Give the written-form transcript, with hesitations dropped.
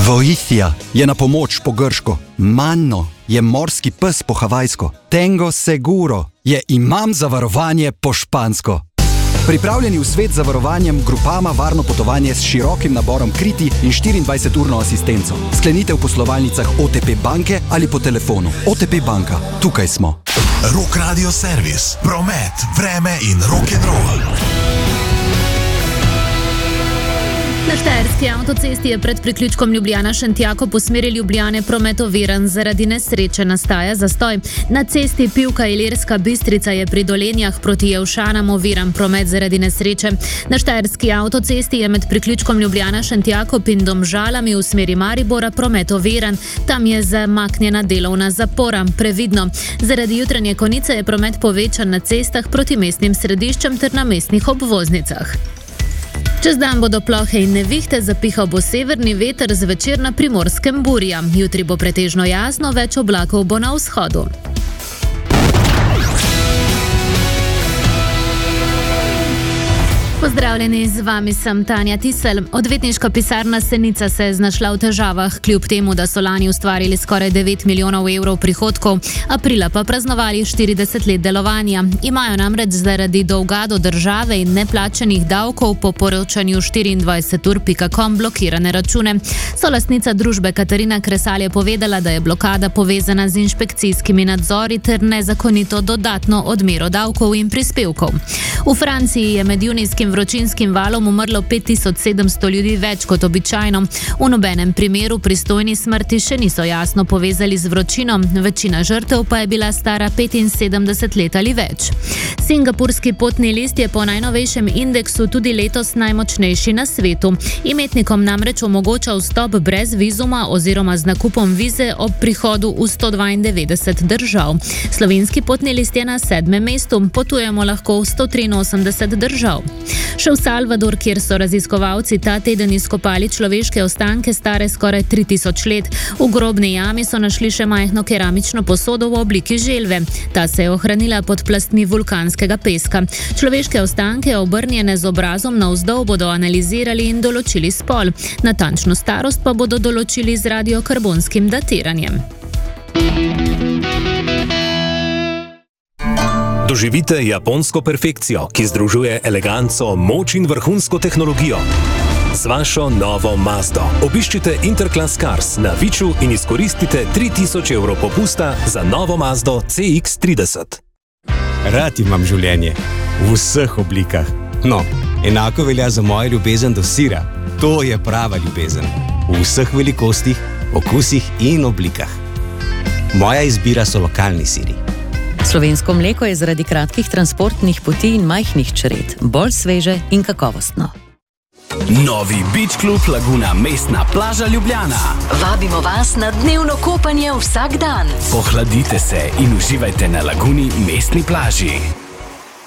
Voithia je na pomoč po grško, Manno je morski pes po havajsko, Tengo Seguro je imam zavarovanje po špansko. Pripravljeni v svet z zavarovanjem Grupama varno potovanje s širokim naborom kriti in 24-urno asistenco. Sklenite v poslovalnicah OTP banke ali po telefonu. OTP banka, tukaj smo. Rock Radio Servis, promet, vreme in rock'n'roll. Na štajerski avtocesti je pred priključkom Ljubljana-Šentjako po smeri Ljubljane promet oviran, zaradi nesreče nastaja zastoj. Na cesti Pivka-Ilirska Bistrica je pri Dolenjah proti Jelšanam oviran promet zaradi nesreče. Na štajerski avtocesti je med priključkom Ljubljana-Šentjako in Domžalami v smeri Maribora promet oviran. Tam je zamaknjena delovna zapora. Previdno. Zaradi jutranje konice je promet povečan na cestah proti mestnim središčem ter na mestnih obvoznicah. Čez dan bodo plohe in nevihte, zapihal bo severni veter, zvečer na Primorskem burja. Jutri bo pretežno jasno, več oblakov bo na vzhodu. Pozdravljeni, z vami sem Tanja Tisel. Odvetniška pisarna Senica se je znašla v težavah, kljub temu, da so lani ustvarili skoraj 9 milijonov evrov prihodkov, aprila pa praznovali 40 let delovanja. Imajo namreč zaradi dolga do države in neplačenih davkov po poročanju 24ur.com blokirane račune. Solastnica družbe Katarina Kresal je povedala, da je blokada povezana z inšpekcijskimi nadzori ter nezakonito dodatno odmero davkov in prispevkov. V Franciji je med junijskim vročinskim valom umrlo 5700 ljudi več kot običajno. V nobenem primeru pristojni smrti še niso jasno povezali z vročino, večina žrtev pa je bila stara 75 let ali več. Singapurski potni list je po najnovejšem indeksu tudi letos najmočnejši na svetu. Imetnikom namreč omogoča vstop brez vizuma oziroma z nakupom vize ob prihodu v 192 držav. Slovenski potni list je na 7. mestu, potujemo lahko v 183 držav. Še v Salvador, kjer so raziskovalci ta teden izkopali človeške ostanke stare skoraj 3000 let. V grobni jami so našli še majhno keramično posodo v obliki želve. Ta se je ohranila pod plastmi vulkanskega peska. Človeške ostanke, obrnjene z obrazom navzdol, bodo analizirali in določili spol. Natančno starost pa bodo določili z radiokarbonskim datiranjem. Doživite japonsko perfekcijo, ki združuje eleganco, moč in vrhunsko tehnologijo. Z vašo novo Mazdo obiščite Interclass Cars na Viču in izkoristite 3000 evrov popusta za novo Mazdo CX-30. Rad imam življenje. V vseh oblikah. No, enako velja za mojo ljubezen do sira. To je prava ljubezen. V vseh velikostih, okusih in oblikah. Moja izbira so lokalni siri. Slovensko mleko je zaradi kratkih transportnih poti in majhnih čred bolj sveže in kakovostno. Novi Beach Club Laguna mestna plaža Ljubljana. Vabimo vas na dnevno kopanje vsak dan. Pohladite se in uživajte na Laguni mestni plaži.